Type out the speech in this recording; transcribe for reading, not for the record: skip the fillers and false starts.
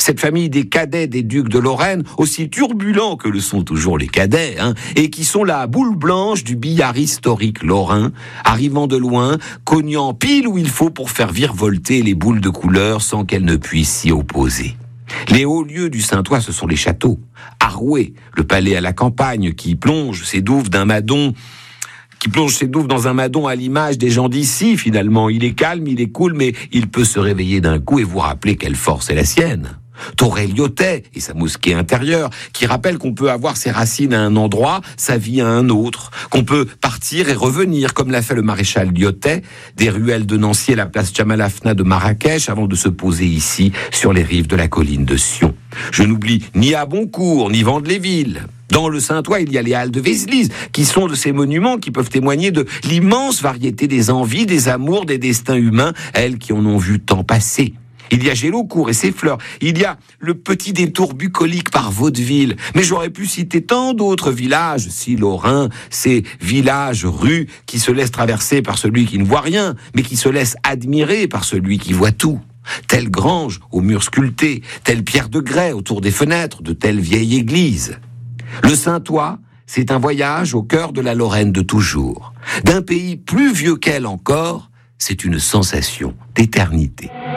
cette famille des cadets des ducs de Lorraine, aussi turbulents que le sont toujours les cadets, et qui sont la boule blanche du billard historique lorrain, arrivant de loin, cognant pile où il faut pour faire virevolter les boules de couleur sans qu'elles ne puissent s'y opposer. Les hauts lieux du Saintois, ce sont les châteaux. Arouet, le palais à la campagne, qui plonge ses douves dans un madon à l'image des gens d'ici, finalement. Il est calme, il est cool, mais il peut se réveiller d'un coup et vous rappeler quelle force est la sienne. Torrey-Lyotet et sa mosquée intérieure, qui rappelle qu'on peut avoir ses racines à un endroit, sa vie à un autre, qu'on peut partir et revenir, comme l'a fait le maréchal Lyotet, des ruelles de Nancy et la place Jamal Afna de Marrakech, avant de se poser ici, sur les rives de la colline de Sion. Je n'oublie ni Aboncourt, ni Vandeléville. Dans le Saintois, il y a les halles de Vézelise, qui sont de ces monuments qui peuvent témoigner de l'immense variété des envies, des amours, des destins humains, elles qui en ont vu tant passer. Il y a Gélocourt et ses fleurs. Il y a le petit détour bucolique par Vaudeville. Mais j'aurais pu citer tant d'autres villages, si lorrains, ces villages, rues, qui se laissent traverser par celui qui ne voit rien, mais qui se laissent admirer par celui qui voit tout. Telle grange aux murs sculptés, telle pierre de grès autour des fenêtres de telle vieille église. Le Saintois, c'est un voyage au cœur de la Lorraine de toujours. D'un pays plus vieux qu'elle encore, c'est une sensation d'éternité.